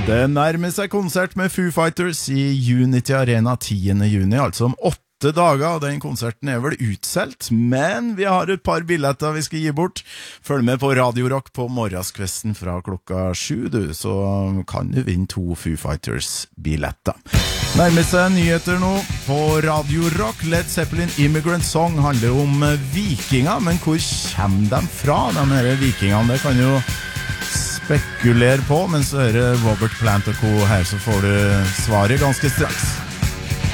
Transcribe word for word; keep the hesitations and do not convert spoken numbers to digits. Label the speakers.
Speaker 1: Det nærmer seg konsert med Foo Fighters i Unity Arena tiende juni, altså om åtte dager. Den konserten er vel utselt, men vi har et par billetter vi skal gi bort. Følg med på Radio Rock på morgenskvesten fra klokka sju, du, så kan du vinne to Foo Fighters-billetter. Nærmer seg nyheter nå på Radio Rock. Led Zeppelin Immigrant Song handler om vikinger, men hvor kommer de fra, de her vikingene? Det kan jo spekulere på, men så er det Robert Plant og Co her, så får du svaret ganske straks.